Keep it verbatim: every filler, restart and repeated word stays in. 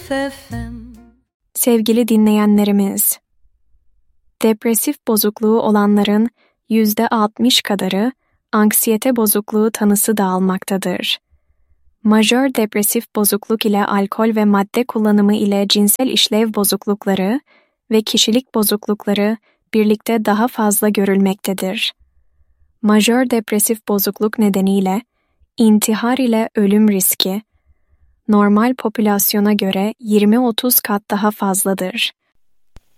F F M. Sevgili dinleyenlerimiz, depresif bozukluğu olanların yüzde altmış kadarı anksiyete bozukluğu tanısı da almaktadır. Majör depresif bozukluk ile alkol ve madde kullanımı ile cinsel işlev bozuklukları ve kişilik bozuklukları birlikte daha fazla görülmektedir. Majör depresif bozukluk nedeniyle intihar ile ölüm riski normal popülasyona göre yirmi otuz kat daha fazladır.